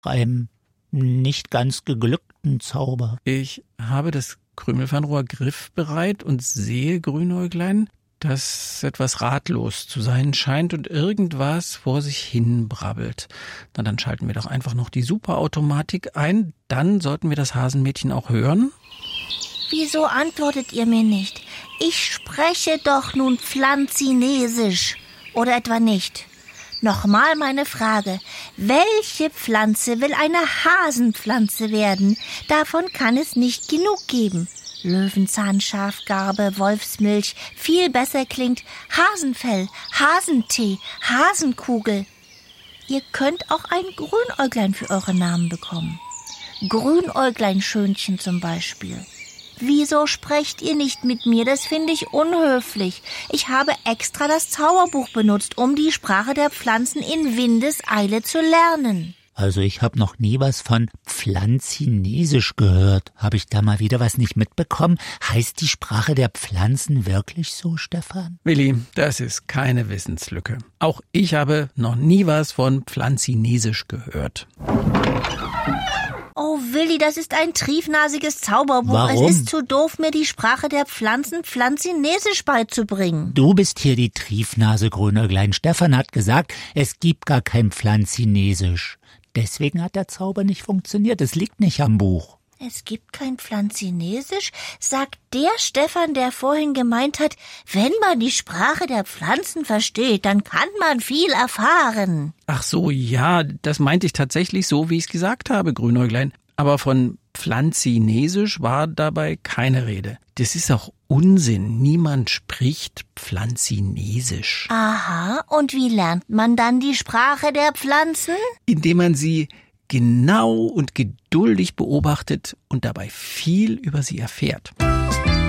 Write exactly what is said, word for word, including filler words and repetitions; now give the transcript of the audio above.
einem nicht ganz geglückten Zauber. Ich habe das Krümelfernrohr griffbereit und sehe Grünäuglein, das etwas ratlos zu sein scheint und irgendwas vor sich hin brabbelt. Na, dann schalten wir doch einfach noch die Superautomatik ein. Dann sollten wir das Hasenmädchen auch hören. Wieso antwortet ihr mir nicht? Ich spreche doch nun Pflanzinesisch. Oder etwa nicht? Nochmal meine Frage. Welche Pflanze will eine Hasenpflanze werden? Davon kann es nicht genug geben. Löwenzahn, Schafgarbe, Wolfsmilch. Viel besser klingt Hasenfell, Hasentee, Hasenkugel. Ihr könnt auch ein Grünäuglein für eure Namen bekommen. Grünäugleinschönchen zum Beispiel. Wieso sprecht ihr nicht mit mir? Das finde ich unhöflich. Ich habe extra das Zauberbuch benutzt, um die Sprache der Pflanzen in Windeseile zu lernen. Also ich habe noch nie was von Pflanzinesisch gehört. Habe ich da mal wieder was nicht mitbekommen? Heißt die Sprache der Pflanzen wirklich so, Stefan? Willi, das ist keine Wissenslücke. Auch ich habe noch nie was von Pflanzinesisch gehört. Oh, Willi, das ist ein triefnasiges Zauberbuch. Warum? Es ist zu doof, mir die Sprache der Pflanzen Pflanzinesisch beizubringen. Du bist hier die Triefnase, Grünäuglein. Stefan hat gesagt, es gibt gar kein Pflanzinesisch. Deswegen hat der Zauber nicht funktioniert. Es liegt nicht am Buch. Es gibt kein Pflanzinesisch, sagt der Stefan, der vorhin gemeint hat, wenn man die Sprache der Pflanzen versteht, dann kann man viel erfahren. Ach so, ja, das meinte ich tatsächlich so, wie ich es gesagt habe, Grünäuglein. Aber von Pflanzinesisch war dabei keine Rede. Das ist auch Unsinn. Niemand spricht Pflanzinesisch. Aha, und wie lernt man dann die Sprache der Pflanzen? Indem man sie genau und geduldig beobachtet und dabei viel über sie erfährt.